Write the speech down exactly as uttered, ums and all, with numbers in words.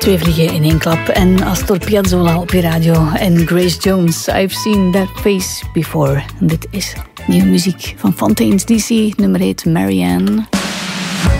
Twee vliegen in één klap. En Astor Piazzolla op je radio. En Grace Jones, I've seen that face before. En dit is nieuwe muziek van Fontaines D C. Nummer heet Marianne.